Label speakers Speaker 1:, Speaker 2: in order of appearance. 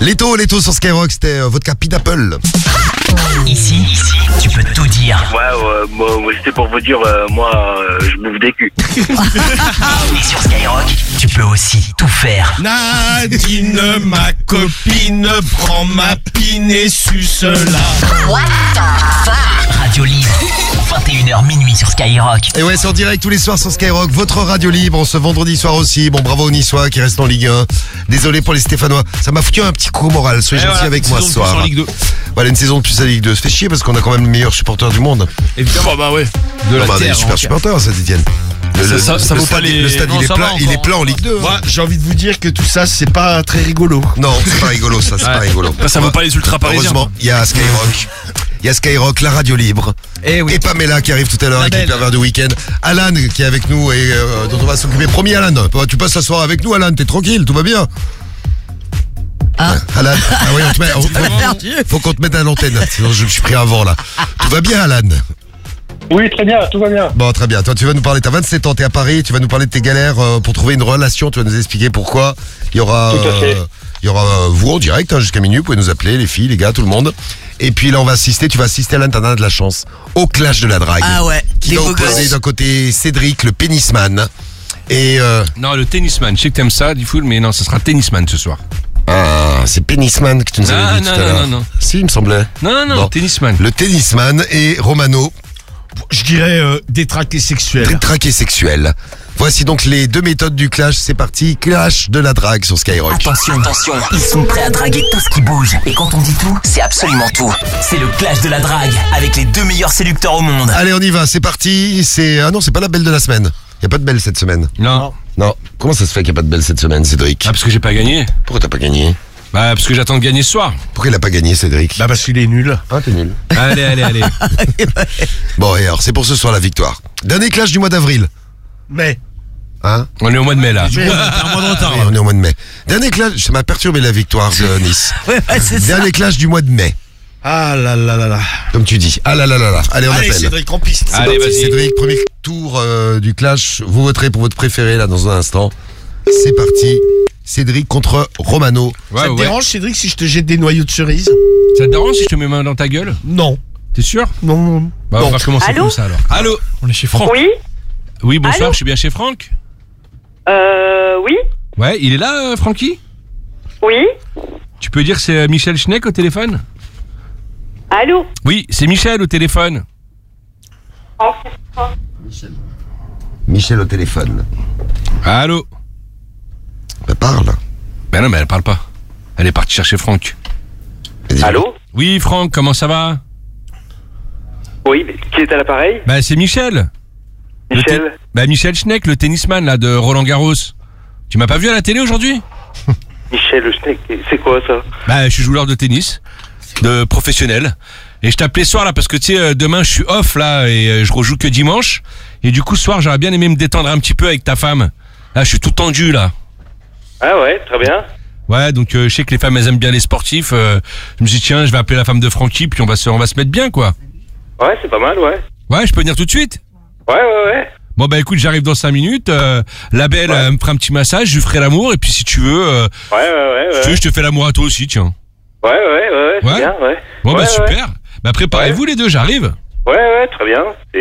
Speaker 1: Leto sur Skyrock, c'était vodka Pineapple.
Speaker 2: Ici, tu peux tout dire.
Speaker 3: Ouais, moi, c'était pour vous dire, je bouffe des culs.
Speaker 2: Et sur Skyrock, tu peux aussi tout faire.
Speaker 4: Nadine, ma copine, prends ma pine et suce-la.
Speaker 2: Radio libre, 21h minuit sur Skyrock.
Speaker 1: Et ouais, c'est en direct tous les soirs sur Skyrock, votre radio libre, ce vendredi soir aussi. Bon, bravo aux Niçois qui restent en Ligue 1. Désolé pour les Stéphanois, ça m'a foutu un petit coup au moral. Soyez gentils avec moi ce soir.
Speaker 4: En Ligue 2.
Speaker 1: Voilà, une saison de plus à Ligue 2. Ça fait chier parce qu'on a quand même le meilleur supporter du monde.
Speaker 4: Évidemment, bah ouais. De la
Speaker 1: on a des
Speaker 4: terre.
Speaker 1: super supporters, Saint-Etienne.
Speaker 4: Ça vaut pas les...
Speaker 1: Le stade,
Speaker 4: Non, ça va
Speaker 1: il est plein en Ligue 2.
Speaker 4: Moi, j'ai envie de vous dire que tout ça, c'est pas très rigolo.
Speaker 1: Non, c'est pas rigolo, ça, c'est pas rigolo.
Speaker 5: Ça vaut pas les ultra parisiens.
Speaker 1: Heureusement, il y a Skyrock. Il y a Skyrock, la radio libre.
Speaker 4: Et oui.
Speaker 1: Et Pamela qui arrive tout à l'heure avec le pervers du week-end. Alan qui est avec nous et dont on va s'occuper. Promis, Alan, tu passes la soirée avec nous, Alan, t'es tranquille, tout va bien.
Speaker 6: Ah.
Speaker 1: Alan, oui, faut qu'on te mette à l'antenne, sinon je me suis pris avant là. Tout va bien, Alan?
Speaker 3: Oui, très bien, tout va bien.
Speaker 1: Bon, très bien. Toi, tu vas nous parler, t'as 27 ans, t'es à Paris, tu vas nous parler de tes galères pour trouver une relation, tu vas nous expliquer pourquoi. Il y aura,
Speaker 3: Tout à fait.
Speaker 1: il y aura vous en direct jusqu'à minuit, vous pouvez nous appeler, les filles, les gars, tout le monde. Et puis là, tu vas assister, Alan, t'en as de la chance, au clash de la drague.
Speaker 6: Ah ouais,
Speaker 1: Qui
Speaker 6: des
Speaker 1: va
Speaker 6: beaux
Speaker 1: opposer
Speaker 6: gosses.
Speaker 1: d'un côté Cédric, le pénisman, et
Speaker 5: Non, le tennisman. Je sais que t'aimes ça, Diffoul, mais non, ça sera tennisman ce soir.
Speaker 1: c'est pénisman que tu nous avais dit tout à l'heure.
Speaker 5: Non.
Speaker 1: Si, il me semblait.
Speaker 5: Non,
Speaker 1: Bon.
Speaker 5: tennisman.
Speaker 1: Le tennisman et Romano,
Speaker 4: Je dirais détraqué sexuel.
Speaker 1: traqué sexuel. Voici donc les deux méthodes du clash. C'est parti, clash de la drague sur Skyrock.
Speaker 2: Attention, ils sont prêts à draguer tout ce qui bouge. Et quand on dit tout, c'est absolument tout. C'est le clash de la drague, avec les deux meilleurs séducteurs au monde.
Speaker 1: Allez, on y va, c'est parti. Ah non, c'est pas la belle de la semaine. Y a pas de belle cette semaine.
Speaker 5: Non.
Speaker 1: Non. Comment ça se fait qu'il y a pas de belle cette semaine, Cédric?
Speaker 5: Ah, parce que j'ai pas gagné.
Speaker 1: Pourquoi t'as pas gagné?
Speaker 5: Bah, parce que j'attends de gagner ce soir.
Speaker 1: Pourquoi il a pas gagné, Cédric?
Speaker 4: Bah parce qu'il est nul.
Speaker 1: Ah, t'es nul.
Speaker 5: Allez.
Speaker 1: Bon, et alors, c'est pour ce soir la victoire. Dernier clash du mois d'avril.
Speaker 4: Mais.
Speaker 1: Hein?
Speaker 5: On est au mois de mai, là.
Speaker 4: Mais t'as un mois de retard.
Speaker 1: Oui, on est au mois de mai. Dernier clash, ça m'a perturbé la victoire de Nice.
Speaker 6: Ouais, c'est ça.
Speaker 1: Dernier clash du mois de mai.
Speaker 4: Ah là là là là.
Speaker 1: Comme tu dis. Ah là là là là. Allez, on
Speaker 4: Allez
Speaker 1: appelle.
Speaker 4: Cédric, en piste.
Speaker 1: C'est
Speaker 5: Allez,
Speaker 1: parti,
Speaker 5: vas-y.
Speaker 1: Cédric, premier tour du clash. Vous voterez pour votre préféré là dans un instant. C'est parti. Cédric contre Romano.
Speaker 4: Ça te dérange Cédric si je te jette des noyaux de cerise?
Speaker 5: Ça te dérange si je te mets ma main dans ta gueule?
Speaker 4: Non.
Speaker 5: T'es sûr?
Speaker 4: Non.
Speaker 5: Bah, on va commencer
Speaker 7: Allô
Speaker 5: comme ça alors. Allô? On est chez Franck.
Speaker 7: Oui,
Speaker 5: Oui, bonsoir,
Speaker 7: Allô
Speaker 5: je suis bien chez Franck.
Speaker 7: oui,
Speaker 5: Ouais, il est là, Francky?
Speaker 7: oui.
Speaker 5: Tu peux dire que c'est Michel Schneck au téléphone?
Speaker 7: Allô?
Speaker 5: Oui, c'est Michel au téléphone.
Speaker 1: Michel au téléphone.
Speaker 5: Allô?
Speaker 1: Bah, parle.
Speaker 5: Ben non, mais elle parle pas. Elle est partie chercher Franck.
Speaker 3: Allô?
Speaker 5: Oui, Franck, comment ça va?
Speaker 3: Oui, mais qui est à l'appareil?
Speaker 5: Bah, c'est Michel.
Speaker 3: Michel?
Speaker 5: Bah, Michel Schneck, le tennisman, là, de Roland Garros. Tu m'as pas vu à la télé aujourd'hui?
Speaker 3: Michel le Schneck, c'est quoi ça?
Speaker 5: Bah, je suis joueur de tennis, de professionnel. Et je t'appelais ce soir, là, parce que, tu sais, demain, je suis off, là, et je rejoue que dimanche. Et du coup, ce soir, j'aurais bien aimé me détendre un petit peu avec ta femme. Là, je suis tout tendu, là.
Speaker 3: Ah ouais, très bien.
Speaker 5: Ouais, donc je sais que les femmes, elles aiment bien les sportifs. Je me suis dit, tiens, je vais appeler la femme de Francky, puis on va se mettre bien, quoi.
Speaker 3: Ouais, c'est pas mal, ouais.
Speaker 5: Ouais, je peux venir tout de suite?
Speaker 3: Ouais.
Speaker 5: Bon, bah écoute, j'arrive dans 5 minutes. La belle me fera un petit massage, je lui ferai l'amour, et puis si tu veux, si tu veux, je te fais l'amour à toi aussi, tiens.
Speaker 3: Ouais, c'est
Speaker 5: Ouais.
Speaker 3: bien, ouais.
Speaker 5: Bon, bah
Speaker 3: Ouais,
Speaker 5: super. Bah préparez-vous les deux, j'arrive.
Speaker 3: Ouais, très bien.